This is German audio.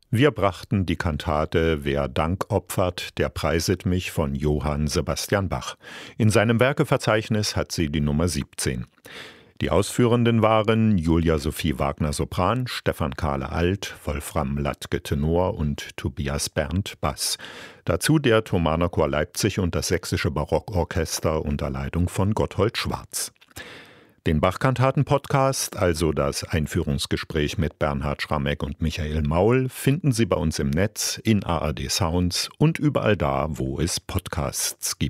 Wir brachten die Kantate »Wer Dank opfert, der preiset mich« von Johann Sebastian Bach. In seinem Werkeverzeichnis hat sie die Nummer 17. Die Ausführenden waren Julia Sophie Wagner Sopran, Stefan Kahle Alt, Wolfram Latke Tenor und Tobias Berndt Bass. Dazu der Thomaner Chor Leipzig und das Sächsische Barockorchester unter Leitung von Gotthold Schwarz. Den Bach-Kantaten-Podcast, also das Einführungsgespräch mit Bernhard Schrammeck und Michael Maul, finden Sie bei uns im Netz, in ARD Sounds und überall da, wo es Podcasts gibt.